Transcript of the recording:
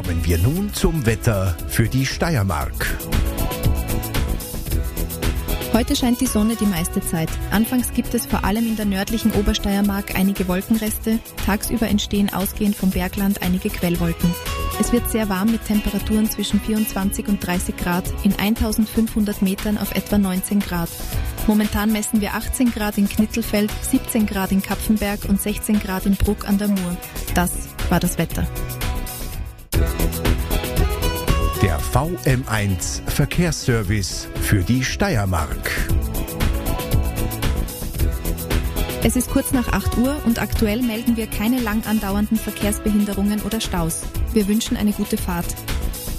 Kommen wir nun zum Wetter für die Steiermark. Heute scheint die Sonne die meiste Zeit. Anfangs gibt es vor allem in der nördlichen Obersteiermark einige Wolkenreste. Tagsüber entstehen ausgehend vom Bergland einige Quellwolken. Es wird sehr warm mit Temperaturen zwischen 24 und 30 Grad, in 1500 Metern auf etwa 19 Grad. Momentan messen wir 18 Grad in Knittelfeld, 17 Grad in Kapfenberg und 16 Grad in Bruck an der Mur. Das war das Wetter. Der VM1 Verkehrsservice für die Steiermark. Es ist kurz nach 8 Uhr und aktuell melden wir keine lang andauernden Verkehrsbehinderungen oder Staus. Wir wünschen eine gute Fahrt.